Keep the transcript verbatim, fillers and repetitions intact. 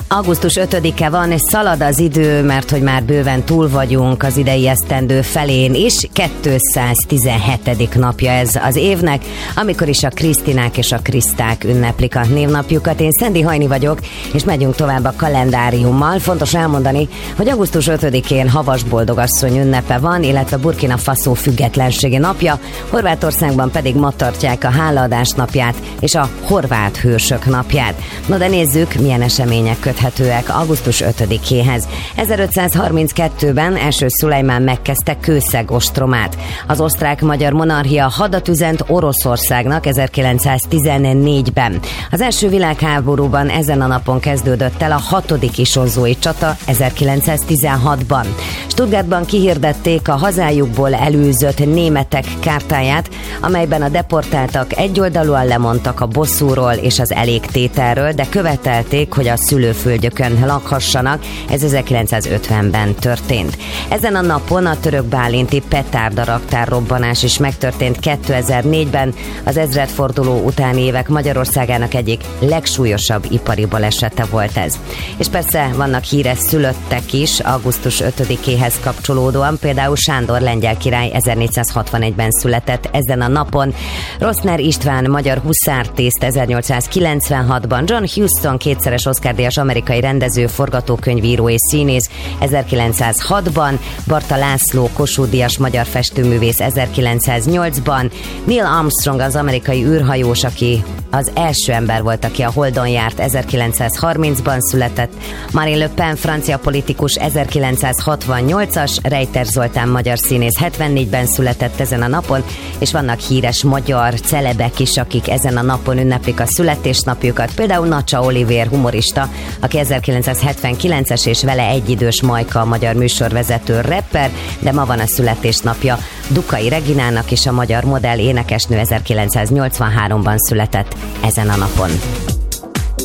augusztus ötödike van, és szalad az idő, mert hogy már bőven túl vagyunk az idei esztendő felén is. kétszáztizenhetedik napja ez az évnek, amikor is a Krisztinák és a Kriszták ünneplik a névnapjukat. Én Szendi Hajni vagyok, és megyünk tovább a kalendáriummal. Fontos elmondani, hogy augusztus ötödikén Havas Boldogasszony ünnepe van, illetve Burkina Faso függetlenségi napja, Horvátországban pedig ma tartják a Hálaadás napját és a Horvát Hősök napját. Na de nézzük, milyen események köthetőek augusztus ötödikéhez. ezerötszázharminckettőben első Szulejmán megkezdte Kőszeg ostromát. Az osztrák-magyar monarchia hadat üzent Oroszországnak ezerkilencszáztizennégyben. Az első világháborúban ezen a napon kezdődött el a hatodik isonzói csata ezerkilencszáztizenhatban. Stuttgartban kihirdették a hazájukból elűzött németek kártáját, amelyben a deportáltak egyoldalúan lemondtak a bosszúról és az elégtételről, de követelték, hogy a szülőföldjökön lakhassanak. Ez ezerkilencszázötvenben történt. Ezen a napon a török bálinti petárda raktár robbanás is megtörtént kétezer-négyben, az ezredforduló utáni évek Magyarországának egyik legsúlyosabb ipari balesete volt ez. És persze vannak híres szülöttek is augusztus ötödikéhez kapcsolódóan, például Sándor lengyel király ezernégyszázhatvanegyben született ezen a napon, Rossner István magyar huszártiszt ezernyolcszázkilencvenhatban, John Huston kétszeres Oscar-díjas amerikai rendező, forgatókönyvíró és színész ezerkilencszázhatban, Barta László Kossuth-díjas magyar festőművész ezerkilencszáznyolcban, Neil Armstrong az amerikai űrhajós, aki az első ember volt, aki a Holdon járt, ezerkilencszázharmincban született, Marine Le Pen francia politikus ezerkilencszázhatvannyolcas, Rejter Zoltán magyar színész hetvennégyben született ezen a napon, és vannak híres magyar celebek is, akik ezen a napon ünneplik a születésnapjukat, például Nacsa Olivér humorista, aki ezerkilencszázhetvenkilences és vele egyidős Majka, a magyar műsorvezető, rapper, de ma van a születésnapja Dukai Reginának, és a magyar modell énekesnő ezerkilencszáznyolcvanháromban született ezen a napon.